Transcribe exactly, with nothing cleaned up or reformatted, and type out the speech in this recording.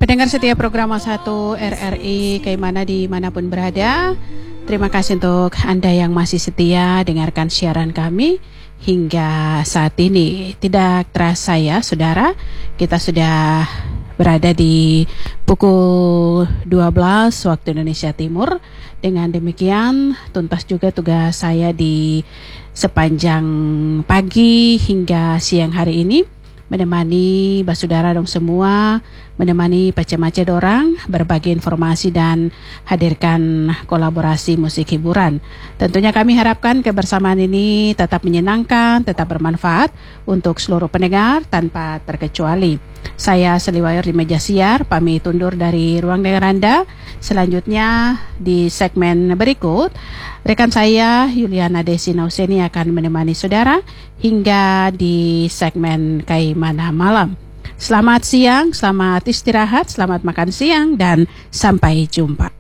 Pendengar setia program satu R R I Kaimana dimanapun berada, terima kasih untuk Anda yang masih setia dengarkan siaran kami hingga saat ini. Tidak terasa ya saudara, kita sudah berada di pukul dua belas waktu Indonesia Timur. Dengan demikian tuntas juga tugas saya di sepanjang pagi hingga siang hari ini, menemani basudara dong semua, menemani pace-mace dorang, berbagi informasi dan hadirkan kolaborasi musik hiburan. Tentunya kami harapkan kebersamaan ini tetap menyenangkan, tetap bermanfaat untuk seluruh pendengar tanpa terkecuali. Saya Seliwayur di meja siar, pamit undur dari ruang dengar Anda. Selanjutnya di segmen berikut, rekan saya Yuliana Desi Nauseni akan menemani saudara hingga di segmen Kaimana Malam. Selamat siang, selamat istirahat, selamat makan siang, dan sampai jumpa.